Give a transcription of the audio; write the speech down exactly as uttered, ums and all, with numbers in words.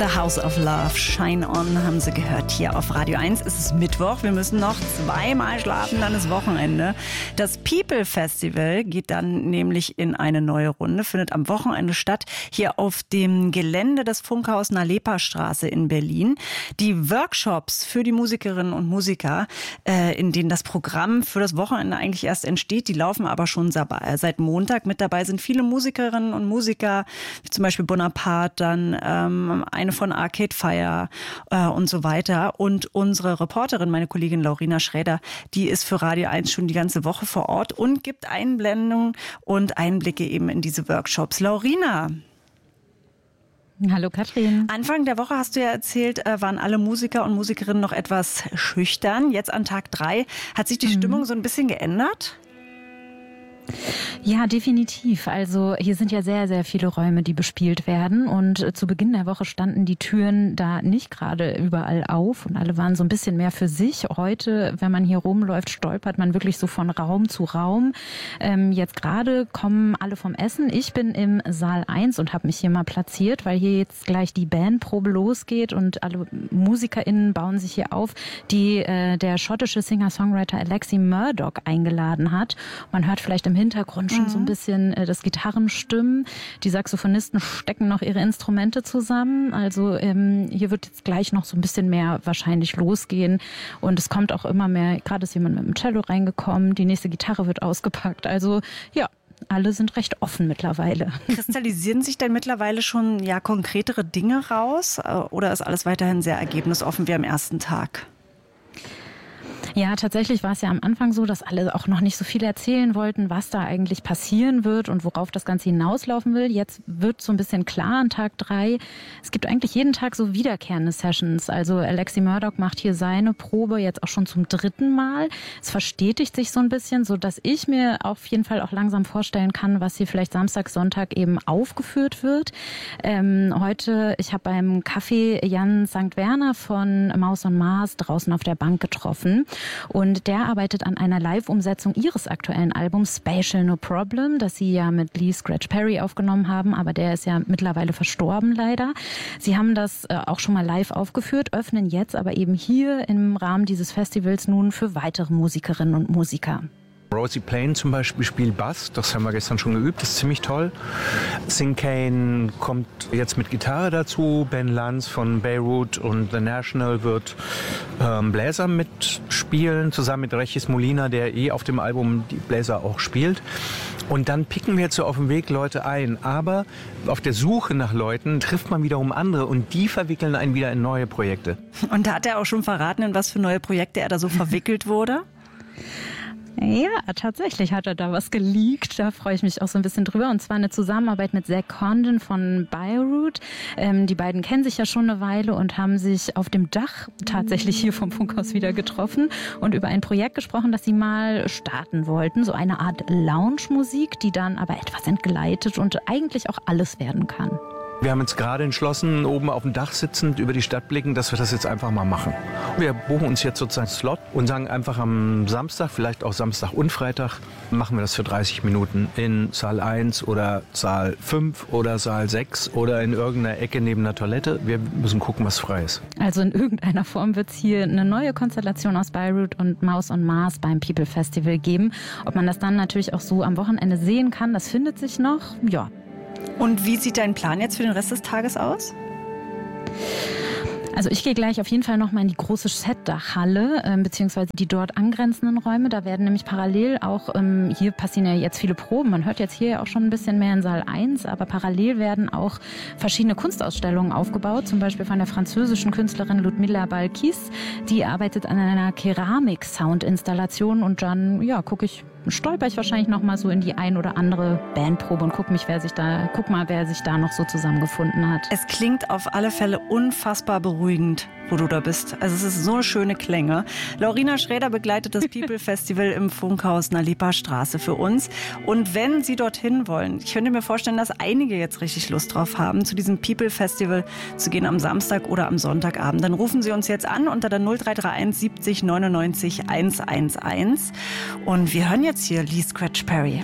The House of Love, Shine On, haben Sie gehört hier auf Radio eins. Es ist Mittwoch, wir müssen noch zweimal schlafen, dann ist Wochenende. Das People Festival geht dann nämlich in eine neue Runde, findet am Wochenende statt, hier auf dem Gelände des Funkhaus Nalepa-Straße in Berlin. Die Workshops für die Musikerinnen und Musiker, äh, in denen das Programm für das Wochenende eigentlich erst entsteht, die laufen aber schon seit Montag. Mit dabei sind viele Musikerinnen und Musiker, wie zum Beispiel Bonaparte, dann ähm, eine von Arcade Fire äh, und so weiter. Und unsere Reporterin, meine Kollegin Laurina Schräder, die ist für Radio eins schon die ganze Woche vor Ort und gibt Einblendungen und Einblicke eben in diese Workshops. Laurina. Hallo Katrin. Anfang der Woche hast du ja erzählt, äh, waren alle Musiker und Musikerinnen noch etwas schüchtern. Jetzt an Tag drei hat sich die mhm. Stimmung so ein bisschen geändert? Ja, definitiv. Also hier sind ja sehr, sehr viele Räume, die bespielt werden. Und zu Beginn der Woche standen die Türen da nicht gerade überall auf und alle waren so ein bisschen mehr für sich. Heute, wenn man hier rumläuft, stolpert man wirklich so von Raum zu Raum. Ähm, jetzt gerade kommen alle vom Essen. Ich bin im Saal eins und habe mich hier mal platziert, weil hier jetzt gleich die Bandprobe losgeht und alle MusikerInnen bauen sich hier auf, die äh, der schottische Singer-Songwriter Alexi Murdoch eingeladen hat. Man hört vielleicht im Hintergrund schon mhm. so ein bisschen äh, das Gitarrenstimmen. Die Saxophonisten stecken noch ihre Instrumente zusammen. Also ähm, hier wird jetzt gleich noch so ein bisschen mehr wahrscheinlich losgehen. Und es kommt auch immer mehr, gerade ist jemand mit dem Cello reingekommen, die nächste Gitarre wird ausgepackt. Also ja, alle sind recht offen mittlerweile. Kristallisieren sich denn mittlerweile schon ja konkretere Dinge raus? Oder ist alles weiterhin sehr ergebnisoffen wie am ersten Tag? Ja, tatsächlich war es ja am Anfang so, dass alle auch noch nicht so viel erzählen wollten, was da eigentlich passieren wird und worauf das Ganze hinauslaufen will. Jetzt wird so ein bisschen klar an Tag drei. Es gibt eigentlich jeden Tag so wiederkehrende Sessions. Also Alexi Murdoch macht hier seine Probe jetzt auch schon zum dritten Mal. Es verstetigt sich so ein bisschen, so dass ich mir auf jeden Fall auch langsam vorstellen kann, was hier vielleicht Samstag, Sonntag eben aufgeführt wird. Ähm, heute, ich habe beim Café Jan Sankt Werner von Maus und Mars draußen auf der Bank getroffen. Und der arbeitet an einer Live-Umsetzung ihres aktuellen Albums Spatial No Problem, das sie ja mit Lee Scratch Perry aufgenommen haben, aber der ist ja mittlerweile verstorben leider. Sie haben das äh, auch schon mal live aufgeführt, öffnen jetzt aber eben hier im Rahmen dieses Festivals nun für weitere Musikerinnen und Musiker. Rosie Plain zum Beispiel spielt Bass, das haben wir gestern schon geübt, das ist ziemlich toll. Sing Kane kommt jetzt mit Gitarre dazu, Ben Lanz von Beirut und The National wird ähm, Bläser mitspielen, zusammen mit Regis Molina, der eh auf dem Album die Bläser auch spielt. Und dann picken wir jetzt so auf dem Weg Leute ein, aber auf der Suche nach Leuten trifft man wiederum andere und die verwickeln einen wieder in neue Projekte. Und da hat er auch schon verraten, in was für neue Projekte er da so verwickelt wurde? Ja, tatsächlich hat er da was geleakt. Da freue ich mich auch so ein bisschen drüber. Und zwar eine Zusammenarbeit mit Zach Condon von Beirut. Ähm, die beiden kennen sich ja schon eine Weile und haben sich auf dem Dach tatsächlich hier vom Funkhaus wieder getroffen und über ein Projekt gesprochen, das sie mal starten wollten. So eine Art Lounge-Musik, die dann aber etwas entgleitet und eigentlich auch alles werden kann. Wir haben jetzt gerade entschlossen, oben auf dem Dach sitzend, über die Stadt blicken, dass wir das jetzt einfach mal machen. Wir buchen uns jetzt sozusagen einen Slot und sagen einfach am Samstag, vielleicht auch Samstag und Freitag, machen wir das für dreißig Minuten in Saal eins oder Saal fünf oder Saal sechs oder in irgendeiner Ecke neben einer Toilette. Wir müssen gucken, was frei ist. Also in irgendeiner Form wird es hier eine neue Konstellation aus Beirut und Maus und Mars beim People Festival geben. Ob man das dann natürlich auch so am Wochenende sehen kann, das findet sich noch, ja. Und wie sieht dein Plan jetzt für den Rest des Tages aus? Also ich gehe gleich auf jeden Fall noch mal in die große Chat-Dachhalle, äh, beziehungsweise die dort angrenzenden Räume. Da werden nämlich parallel auch, ähm, hier passieren ja jetzt viele Proben, man hört jetzt hier auch schon ein bisschen mehr in Saal eins, aber parallel werden auch verschiedene Kunstausstellungen aufgebaut, zum Beispiel von der französischen Künstlerin Ludmilla Balkis. Die arbeitet an einer Keramik-Sound-Installation und dann, ja, gucke ich, stolper ich wahrscheinlich noch mal so in die ein oder andere Bandprobe und guck mich, wer sich da, guck mal, wer sich da noch so zusammengefunden hat. Es klingt auf alle Fälle unfassbar beruhigend, wo du da bist. Also es ist so schöne Klänge. Laurina Schräder begleitet das People Festival im Funkhaus Nalepa-Straße für uns. Und wenn Sie dorthin wollen, ich könnte mir vorstellen, dass einige jetzt richtig Lust drauf haben, zu diesem People Festival zu gehen am Samstag oder am Sonntagabend, dann rufen Sie uns jetzt an unter der null drei drei eins siebzig neunundneunzig hundertelf. Und wir hören jetzt hier Lee Scratch Perry.